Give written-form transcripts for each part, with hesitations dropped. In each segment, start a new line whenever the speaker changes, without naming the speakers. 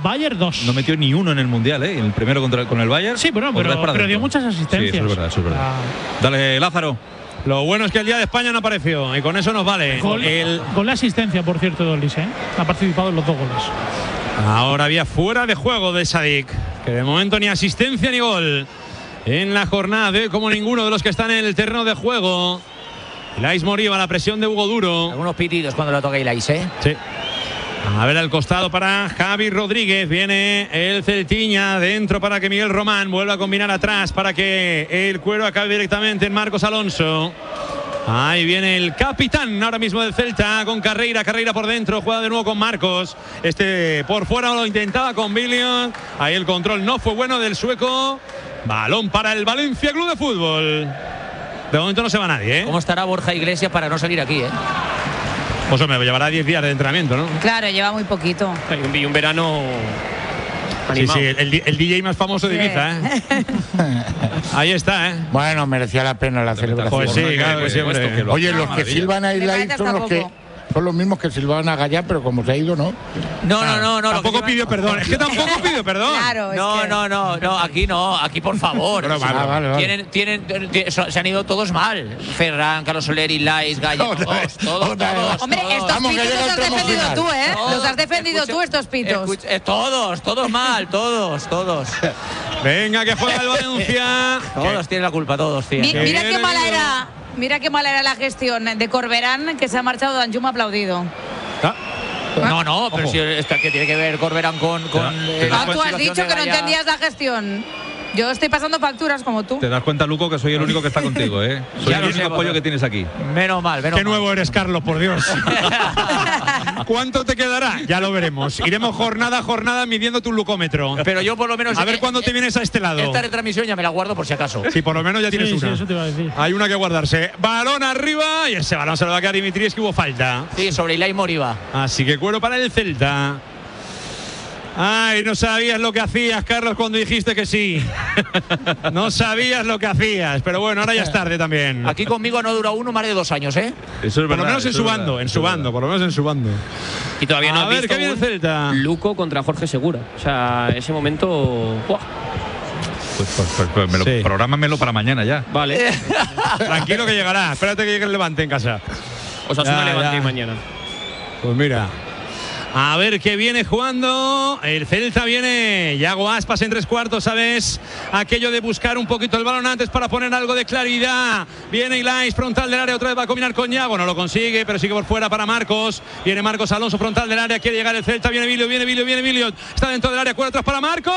Bayern 2.
No metió ni uno en el Mundial, ¿eh? El primero con el Bayern.
Sí, pero dio muchas asistencias.
Sí, eso es verdad. Dale, Lázaro.
Lo bueno es que el día de España no apareció y con eso nos vale.
Gol de asistencia, por cierto, de Olise, ¿eh? Ha participado en los 2 goles.
Ahora había fuera de juego de Sadik, que de momento ni asistencia ni gol en la jornada de como ninguno de los que están en el terreno de juego. Ilais Moriba, la presión de Hugo Duro.
Algunos pitidos cuando lo toca Ilais, ¿eh?
Sí. A ver al costado para Javi Rodríguez. Viene el Celtiña dentro para que Miguel Román vuelva a combinar atrás para que el Cuero acabe directamente en Marcos Alonso. Ahí viene el capitán ahora mismo del Celta con Carreira por dentro, juega de nuevo con Marcos. Por fuera lo intentaba con Billion. Ahí el control no fue bueno del sueco. Balón para el Valencia Club de Fútbol. De momento no se va nadie, ¿eh?
¿Cómo estará Borja Iglesias para no salir aquí, eh?
Pues me llevará 10 días de entrenamiento, ¿no?
Claro, lleva muy poquito.
Y un verano animado.
Sí, el DJ más famoso de Ibiza, ¿eh? Ahí está, ¿eh?
Bueno, merecía la pena la celebración.
Pues sí, claro, pues siempre.
Oye, los que silban a Ilais son los mismos que silbaban a Gallá, pero como se ha ido, ¿no.
No.
Tampoco pidió perdón. Es que tampoco pidió perdón.
Claro,
no, aquí por favor.
Vale.
Se han ido todos mal. Ferran, Carlos Soler, Ilais, Gallá, todos.
Hombre, estos pitos los has defendido tú, ¿eh? Los has defendido tú, estos pitos.
Todos mal, todos.
Venga, que juega el Valencia.
Todos tienen la culpa, todos tienen.
Mira qué mala era. Mira qué mala era la gestión de Corberán, que se ha marchado Danjuma aplaudido.
No, pero si ¿qué tiene que ver Corberán con
tú has dicho que no entendías la gestión. Yo estoy pasando facturas como tú.
Te das cuenta, Luco, que soy el único que está contigo, ¿eh? Soy el único apoyo que tienes aquí.
Menos mal.
Qué nuevo eres, Carlos, por Dios. ¿Cuánto te quedará? Ya lo veremos. Iremos jornada a jornada midiendo tu lucómetro.
Pero yo por lo menos...
A ver cuándo te vienes a este lado.
Esta retransmisión ya me la guardo por si acaso.
Sí, por lo menos ya tienes una.
Sí, eso te iba a decir.
Hay una que guardarse. Balón arriba y ese balón se lo va a quedar Dimitris, que hubo falta.
Sí, sobre Ilais Moriba.
Así que Cuero para el Celta. Ay, no sabías lo que hacías, Carlos, cuando dijiste que sí. No sabías lo que hacías, pero bueno, ahora ya es tarde también.
Aquí conmigo no ha durado uno más de 2 años, ¿eh?
Eso es
por
verdad,
lo menos en su bando, por lo menos en su bando.
Y todavía no
a
has
ver
visto
qué viene el Celta.
Luco contra Jorge Segura. O sea, ese momento... ¡buah!
Pues prográmamelo para mañana ya.
Vale.
Tranquilo que llegará. Espérate que llegue el Levante en casa.
O sea,
Ya,
Levante
ya.
mañana.
Pues mira. A ver qué viene jugando. El Celta viene. Yago Aspas en 3/4, ¿sabes? Aquello de buscar un poquito el balón antes para poner algo de claridad. Viene Ilais, frontal del área, otra vez va a combinar con Yago. No lo consigue, pero sigue por fuera para Marcos. Viene Marcos Alonso, frontal del área. Quiere llegar el Celta. Viene Vilio. Está dentro del área, cuerda atrás para Marcos.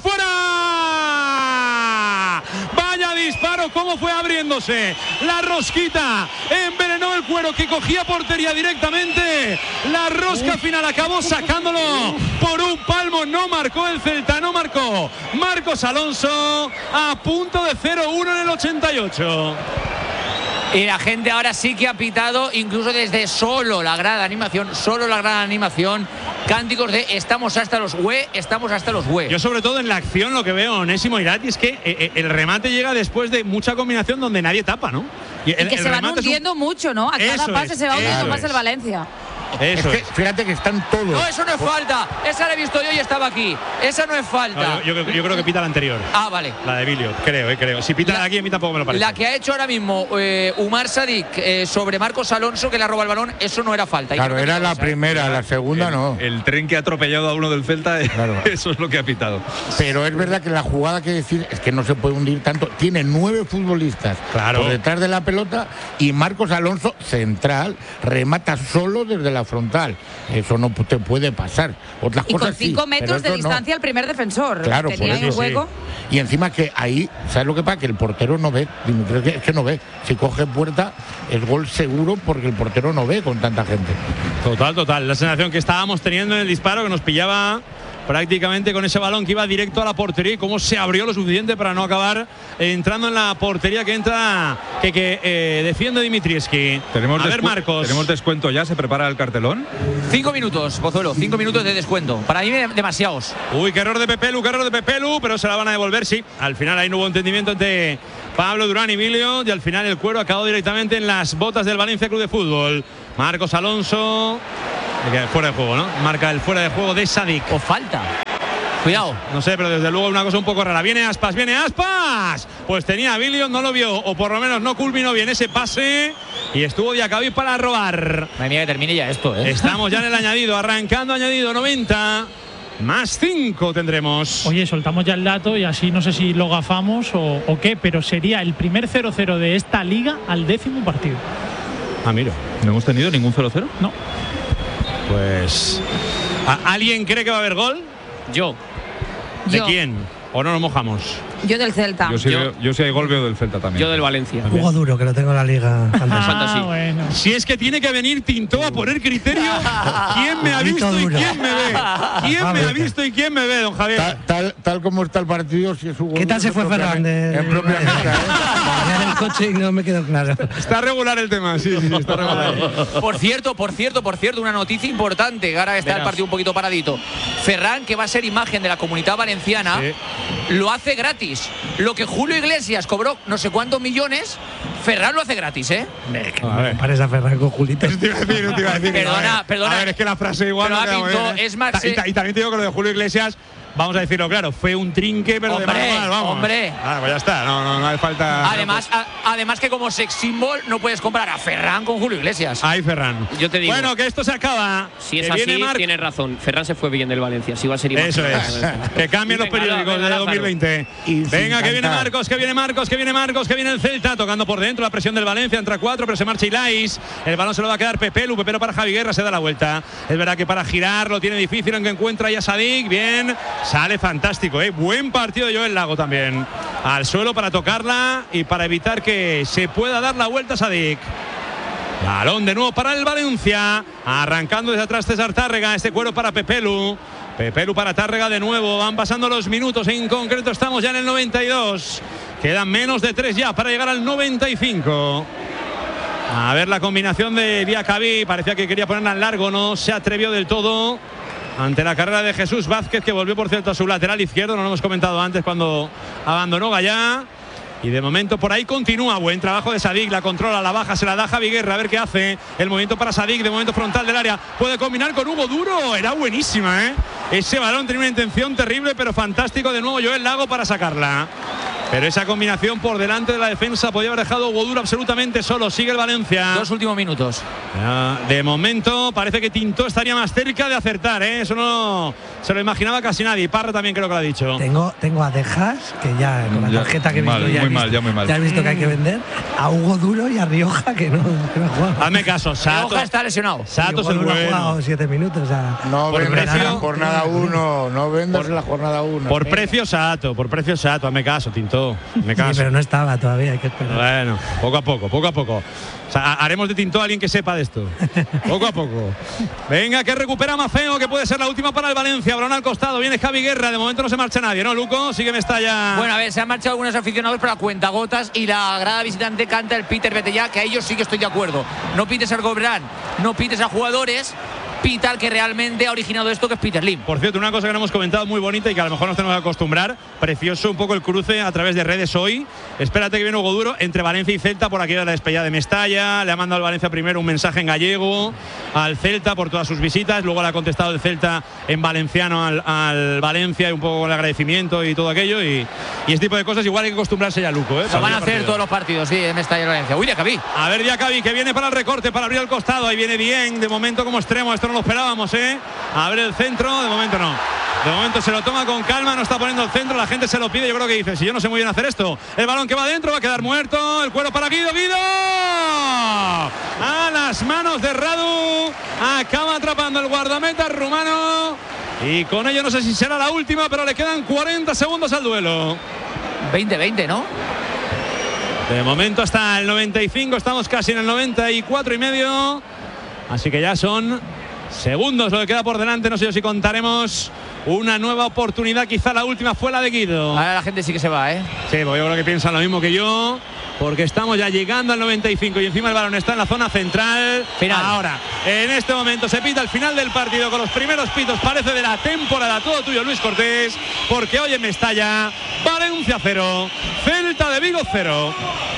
¡Fuera! Vaya disparo, cómo fue abriéndose. La rosquita envenenó el Cuero, que cogía portería directamente. La rosca final acabó sacándolo por un palmo. No marcó el Celta, no marcó Marcos Alonso, a punto de 0-1 en el 88.
Y la gente ahora sí que ha pitado, incluso desde solo la gran animación, cánticos de estamos hasta los hue.
Yo sobre todo en la acción lo que veo, Onésimo Irati, es que el remate llega después de mucha combinación donde nadie tapa, ¿no?
Y que se van hundiendo mucho, ¿no? A cada pase se va hundiendo más el Valencia.
Es que fíjate que están todos.
No, eso no es falta. Esa la he visto yo y estaba aquí. Esa no es falta.
No, yo creo que pita la anterior.
Ah, vale.
La de Vilio, creo. Si pita aquí, a mí tampoco me lo parece.
La que ha hecho ahora mismo Umar Sadik sobre Marcos Alonso, que le roba el balón, eso no era falta.
Claro, era la primera, la segunda no.
El tren que ha atropellado a uno del Celta, claro. Eso es lo que ha pitado.
Pero es verdad que la jugada que decir es que no se puede hundir tanto. Tiene 9 futbolistas por detrás de la pelota y Marcos Alonso, central, remata solo desde la frontal. Eso no te puede pasar. Otras cosas
con 5 metros de distancia al primer defensor.
Claro,
tenía
por eso
un hueco.
Sí. Y encima que ahí, ¿sabes lo que pasa? Que el portero no ve. Es que no ve. Si coge puerta, es gol seguro porque el portero no ve con tanta gente.
Total. La sensación que estábamos teniendo en el disparo, que nos pillaba prácticamente con ese balón que iba directo a la portería, y cómo se abrió lo suficiente para no acabar entrando en la portería que entra, que defiende Dimitrievski. Marcos.
¿Tenemos descuento ya? ¿Se prepara el cartelón?
5 minutos, Pozuelo, 5 minutos de descuento. Para mí demasiados.
Uy, qué error de Pepelu, pero se la van a devolver, sí. Al final ahí no hubo entendimiento entre Pablo Durán y Vilio, y al final el Cuero acabó directamente en las botas del Valencia Club de Fútbol. Marcos Alonso, fuera de juego, ¿no? Marca el fuera de juego de Sadik.
O falta. Cuidado.
No sé, pero desde luego una cosa un poco rara. Viene Aspas. Pues tenía a Billion, no lo vio, o por lo menos no culminó bien ese pase. Y estuvo Diacabí para robar.
Madre mía, que termine ya esto, ¿eh?
Estamos ya en el añadido, arrancando añadido 90. Más 5 tendremos.
Oye, soltamos ya el dato y así no sé si lo gafamos o qué, pero sería el primer 0-0 de esta liga al 10º partido.
Ah, mira, ¿no hemos tenido ningún 0-0?
No.
Pues ¿alguien cree que va a haber gol?
Yo.
¿De
Yo.
quién? ¿O no nos mojamos?
Yo del Celta.
Yo sí hay gol, veo del Celta también.
Yo del Valencia.
Hugo Duro, que lo tengo en la liga.
Fantasy.
Bueno.
Si es que tiene que venir Tintó a poner criterio. ¿Quién me ha visto y quién me ve? ¿Quién me ha visto y quién me ve, don Javier?
Tal como está el partido, si es Hugo
¿Qué tal se fue Fernández?
En propia mesa,
Venía en el coche y no me quedó claro.
Está regular el tema, sí, está regular.
Por cierto, una noticia importante, que ahora está
Verás.
el partido un poquito paradito. Ferran, que va a ser imagen de la Comunidad Valenciana, lo hace gratis. Lo que Julio Iglesias cobró no sé cuántos millones, Ferran lo hace gratis, ¿eh?
A ver.
Pares a Ferran con Julito.
Te iba a decir.
Perdona.
A ver, es que la frase igual
Pero
no
ha
queda muy
pintado,
bien, ¿eh?
es más,
Y también te digo que lo de Julio Iglesias, vamos a decirlo claro, fue un trinque, pero
Hombre,
de mal, vamos.
hombre.
Pues ya está, no hace falta.
Además que como sex symbol no puedes comparar a Ferran con Julio Iglesias.
Ay, Ferran.
Yo te digo.
Bueno, que esto se acaba.
Si es
que
así,
viene
tienes razón. Ferran se fue bien del Valencia. Si va a ser imagen.
Eso es. Que cambien los periódicos de 2020. Venga, que viene Marcos, que viene el Celta, tocando por dentro la presión del Valencia, entra 4, pero se marcha Ilais. El balón se lo va a quedar Pepelu para Javi Guerra, se da la vuelta. Es verdad que para girar lo tiene difícil, aunque encuentra ya Sadik. Bien, sale fantástico, buen partido de Joel Lago también. Al suelo para tocarla y para evitar que se pueda dar la vuelta Sadik. Balón de nuevo para el Valencia, arrancando desde atrás César Tárrega, este cuero para Pepelu para Tárrega de nuevo. Van pasando los minutos, en concreto estamos ya en el 92, quedan menos de 3 ya para llegar al 95. A ver la combinación de Diacabí, parecía que quería ponerla en largo, no se atrevió del todo ante la carrera de Jesús Vázquez, que volvió por cierto a su lateral izquierdo, no lo hemos comentado antes cuando abandonó Gallá. Y de momento por ahí continúa, buen trabajo de Sadik, la controla, la baja, se la da Javi Guerra, a ver qué hace. El movimiento para Sadik, de momento frontal del área, puede combinar con Hugo Duro, era buenísima, ese balón tenía una intención terrible, pero fantástico de nuevo Joel Lago para sacarla. Pero esa combinación por delante de la defensa podía haber dejado Hugo Duro absolutamente solo. Sigue el Valencia.
2 últimos minutos.
De momento parece que Tintó estaría más cerca de acertar, Eso no se lo imaginaba casi nadie. Parra también creo que lo ha dicho.
Tengo a Dejas, que ya con la tarjeta que he visto
muy mal.
Ya he visto que hay que vender. A Hugo Duro y a Rioja, que no ha jugado.
Hazme caso, Sato.
Rioja está lesionado.
Sato es el
Hugo Duro ha jugado
bueno.
7 minutos. O sea,
No
Por
vendas
precio-
en la jornada 1, no vendas en la jornada 1.
Por precio Sato, hazme caso, Tintó. Me caso.
sí, pero no estaba todavía, hay que esperar.
Bueno, poco a poco. O sea, haremos de Tintó a alguien que sepa de esto. Poco a poco. Venga, que recupera Maceo, que puede ser la última para el Valencia. Balón al costado, viene Javi Guerra. De momento no se marcha nadie, ¿no, Luco? Sí que me está ya.
Bueno, a ver, se han marchado algunos aficionados para cuentagotas y la grada visitante canta el Peter vete ya, que a ellos sí que estoy de acuerdo. No pites al Gobran, no pites a jugadores, pita al que realmente ha originado esto, que es Peter Lim.
Por cierto, una cosa que no hemos comentado muy bonita y que a lo mejor nos tenemos que acostumbrar. Precioso un poco el cruce a través de redes hoy. Espérate que viene Hugo Duro entre Valencia y Celta por aquí de la despedida de Mestalla. Le ha mandado al Valencia primero un mensaje en gallego al Celta por todas sus visitas. Luego le ha contestado el Celta en valenciano al Valencia y un poco con el agradecimiento y todo aquello. Y este tipo de cosas igual hay que acostumbrarse ya, Luco.
Lo van a hacer todos los partidos, sí, en Mestalla y Valencia. Uy, Diacabí.
A ver, Diacabí, que viene para el recorte, para abrir al costado. Ahí viene bien, de momento como extremo. Esto no lo esperábamos, A ver el centro, de momento no. De momento se lo toma con calma, no está poniendo el centro, la gente se lo pide. Yo creo que dice, si yo no sé muy bien hacer esto. El balón que va adentro va a quedar muerto. El cuero para Guido. A las manos de Radu. Acaba atrapando el guardameta rumano. Y con ello no sé si será la última, pero le quedan 40 segundos al duelo.
20-20, ¿no?
De momento hasta el 95, estamos casi en el 94 y medio. Así que ya son segundos lo que queda por delante. No sé si contaremos una nueva oportunidad. Quizá la última fue la de Guido.
Ahora la gente sí que se va,
Sí, pues yo creo que piensan lo mismo que yo, porque estamos ya llegando al 95 y encima el balón está en la zona central.
Final.
Ahora, en este momento se pita el final del partido con los primeros pitos, parece de la temporada. Todo tuyo, Luis Cortés, porque hoy en Mestalla, Valencia 0, Celta de Vigo 0.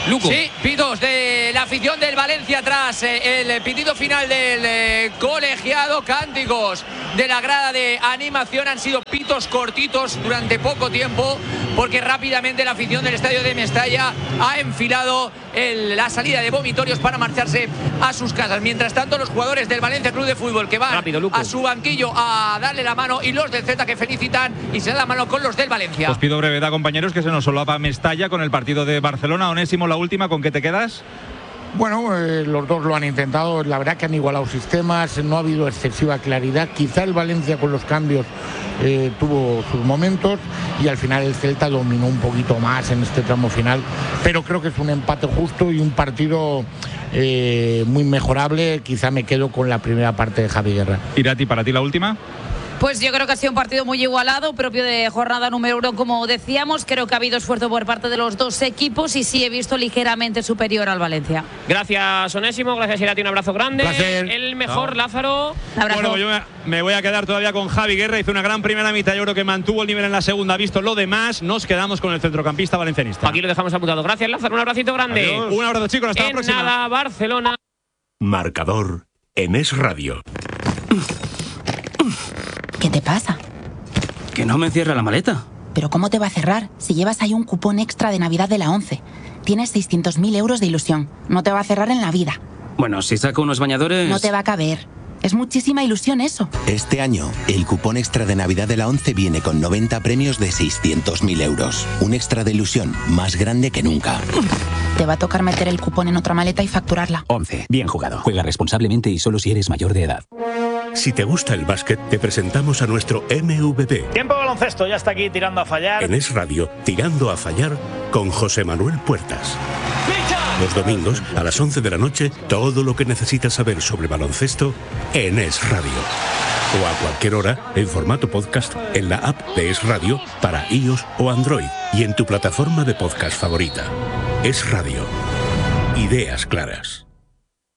Luco. Sí, pitos de la afición del Valencia tras el pitido final del colegiado. Cánticos de la grada de animación, han sido pitos cortitos durante poco tiempo, porque rápidamente la afición del estadio de Mestalla ha enfilado la salida de vomitorios para marcharse a sus casas. Mientras tanto, los jugadores del Valencia Club de Fútbol que van a su banquillo a darle la mano, y los del Celta que felicitan y se dan la mano con los del Valencia.
Os pido brevedad, compañeros, que se nos solapa Mestalla con el partido de Barcelona. Onésimo, la última, ¿con qué te quedas?
Bueno, los dos lo han intentado. La verdad que han igualado sistemas, no ha habido excesiva claridad. Quizá el Valencia con los cambios tuvo sus momentos, y al final el Celta dominó un poquito más en este tramo final. Pero creo que es un empate justo y un partido muy mejorable. Quizá me quedo con la primera parte de Javi Guerra.
Irati, ¿para ti la última?
Pues yo creo que ha sido un partido muy igualado, propio de jornada número 1, como decíamos. Creo que ha habido esfuerzo por parte de los dos equipos, y sí he visto ligeramente superior al Valencia.
Gracias, Onésimo. Gracias, Irati. Un abrazo grande.
Placer.
El mejor, Lázaro.
Bueno, pues yo me voy a quedar todavía con Javi Guerra. Hizo una gran primera mitad. Yo creo que mantuvo el nivel en la segunda. Visto lo demás, nos quedamos con el centrocampista valencianista.
Aquí lo dejamos apuntado. Gracias, Lázaro. Un abracito grande.
Adiós. Un abrazo, chicos. Hasta la próxima.
Nada, Barcelona.
Marcador en Es Radio.
¿Qué te pasa?
Que no me cierra la maleta.
¿Pero cómo te va a cerrar si llevas ahí un cupón extra de Navidad de la 11? Tienes 600.000 euros de ilusión. No te va a cerrar en la vida.
Bueno, si saco unos bañadores...
No te va a caber. Es muchísima ilusión eso.
Este año, el cupón extra de Navidad de la 11 viene con 90 premios de 600.000 euros. Un extra de ilusión más grande que nunca.
Te va a tocar meter el cupón en otra maleta y facturarla.
11. Bien jugado. Juega responsablemente y solo si eres mayor de edad.
Si te gusta el básquet, te presentamos a nuestro MVP.
Tiempo de baloncesto, ya está aquí tirando a fallar.
En Es Radio, Tirando a Fallar, con José Manuel Puertas. Los domingos, a las 11 de la noche, todo lo que necesitas saber sobre baloncesto en Es Radio. O a cualquier hora, en formato podcast, en la app de Es Radio para iOS o Android, y en tu plataforma de podcast favorita. Es Radio. Ideas claras.